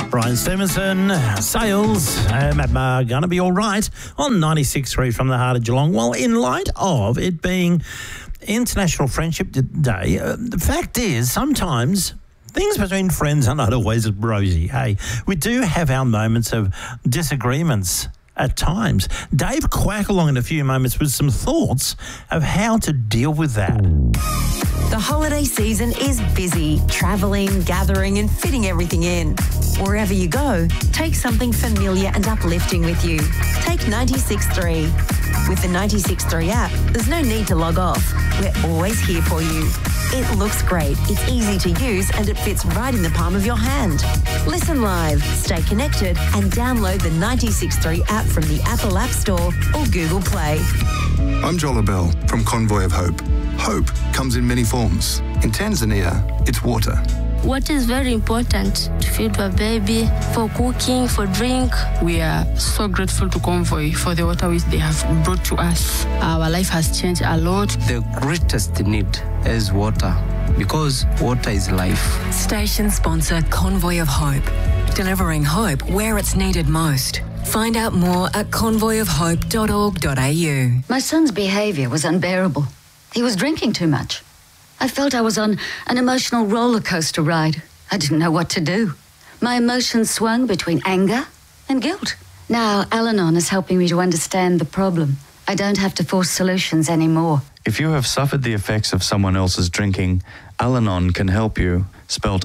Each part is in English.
Brian Stevenson, Sales, gonna be all right on 96.3 from the heart of Geelong. Well, in light of it being International Friendship Day, the fact is sometimes things between friends are not always rosy. Hey, we do have our moments of disagreements at times. Dave Quack along in a few moments with some thoughts of how to deal with that. The holiday season is busy, travelling, gathering and fitting everything in. Wherever you go, take something familiar and uplifting with you. Take 96.3. With the 96.3 app, there's no need to log off. We're always here for you. It looks great, it's easy to use and it fits right in the palm of your hand. Listen live, stay connected and download the 96.3 app from the Apple App Store or Google Play. I'm Joel Bell from Convoy of Hope. Hope comes in many forms. In Tanzania, it's water. Water is very important to feed a baby, for cooking, for drink. We are so grateful to Convoy for the water which they have brought to us. Our life has changed a lot. The greatest need is water because water is life. Station sponsor Convoy of Hope, delivering hope where it's needed most. Find out more at convoyofhope.org.au. My son's behaviour was unbearable. He was drinking too much. I felt I was on an emotional roller coaster ride. I didn't know what to do. My emotions swung between anger and guilt. Now, Al-Anon is helping me to understand the problem. I don't have to force solutions anymore. If you have suffered the effects of someone else's drinking, Al-Anon can help you, spelt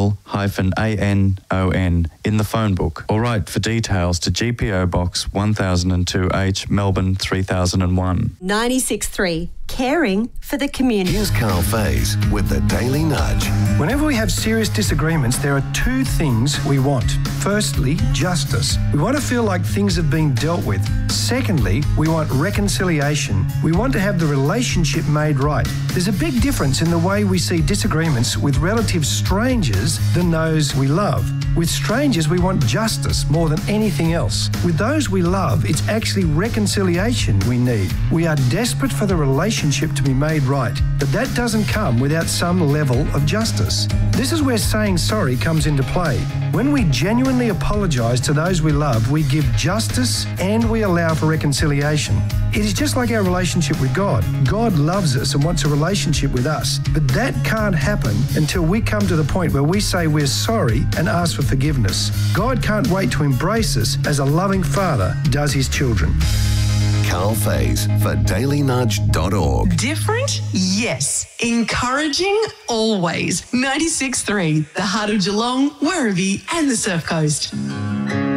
AL-ANON, in the phone book, or write for details to GPO Box 1002H, Melbourne 3001. 96.3, caring for the community. Here's Carl Faze with the Daily Nudge. Whenever we have serious disagreements, there are two things we want. Firstly, justice. We want to feel like things have been dealt with. Secondly, we want reconciliation. We want to have the relationship made right. There's a big difference in the way we see disagreements with relative strangers than those we love. With strangers, we want justice more than anything else. With those we love, it's actually reconciliation we need. We are desperate for the relationship to be made right, but that doesn't come without some level of justice. This is where saying sorry comes into play. When we genuinely apologise to those we love, we give justice and we allow for reconciliation. It is just like our relationship with God. God loves us and wants a relationship with us, but that can't happen until we come to the point where we say we're sorry and ask for forgiveness. God can't wait to embrace us as a loving father does his children. Carl Faze for dailynudge.org. Different? Yes. Encouraging? Always. 96.3, the heart of Geelong, Werribee and the Surf Coast.